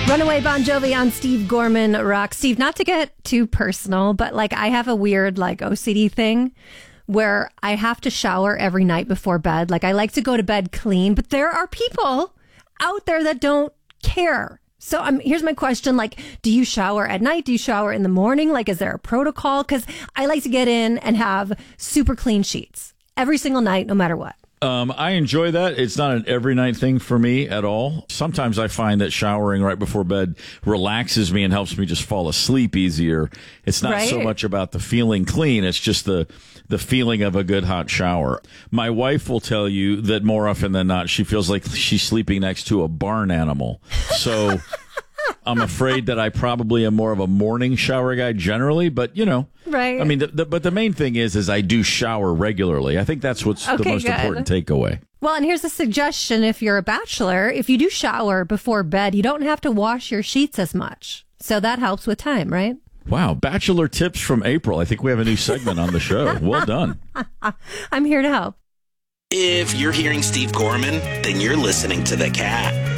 Runaway Bon Jovi on Steve Gorman Rock. Steve, not to get too personal, but like I have a weird like OCD thing where I have to shower every night before bed. Like I like to go to bed clean, but there are people out there that don't care. So here's my question. Like, do you shower at night? Do you shower in the morning? Like, is there a protocol? Because I like to get in and have super clean sheets every single night, no matter what. I enjoy that. It's not an every night thing for me at all. Sometimes I find that showering right before bed relaxes me and helps me just fall asleep easier. It's not so much about the feeling clean. It's just the feeling of a good hot shower. My wife will tell you that more often than not, she feels like she's sleeping next to a barn animal. So I'm afraid that I probably am more of a morning shower guy generally, but you know, right. I mean, but the main thing is I do shower regularly. I think that's what's the most important takeaway. Well, and here's a suggestion. If you're a bachelor, if you do shower before bed, you don't have to wash your sheets as much. So that helps with time, right? Wow. Bachelor tips from April. I think we have a new segment on the show. Well done. I'm here to help. If you're hearing Steve Gorman, then you're listening to The Cat.